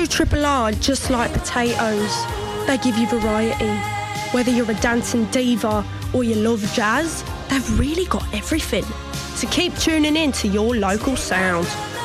Triple R just like potatoes. They give you variety. Whether you're a dancing diva or you love jazz, they've really got everything. So keep tuning in to your local sound.